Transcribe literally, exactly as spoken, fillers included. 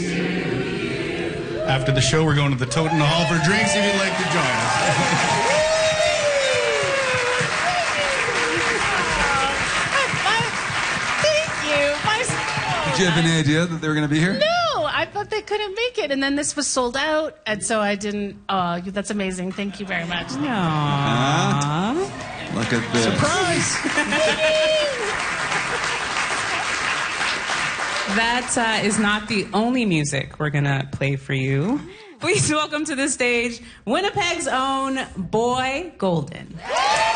After the show, we're going to the Toten Hall for drinks if you'd like to join us. Thank you. My... Did you have any idea that they were going to be here? No, I thought they couldn't make it, and then this was sold out, and so I didn't. Oh, that's amazing. Thank you very much. Uh, look at this. Surprise! That uh, is not the only music we're going to play for you. Please welcome to the stage Winnipeg's own Boy Golden.